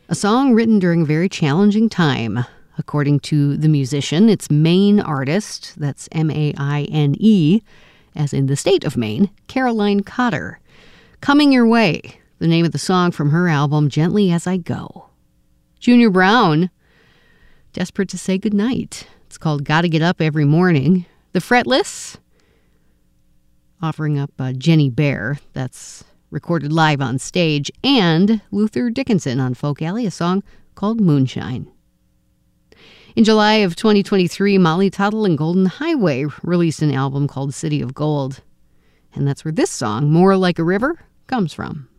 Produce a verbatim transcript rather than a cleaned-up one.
a song written during a very challenging time. According to the musician, its main artist, that's M A I N E, as in the state of Maine, Caroline Cotter. Coming Your Way, the name of the song from her album, Gently As I Go. Junior Brown, desperate to say goodnight. It's called Gotta Get Up Every Morning. The Fretless, offering up uh, Jenny Bear, that's recorded live on stage, and Luther Dickinson on Folk Alley, a song called Moonshine. In July of twenty twenty-three, Molly Tuttle and Golden Highway released an album called City of Gold. And that's where this song, More Like a River, comes from.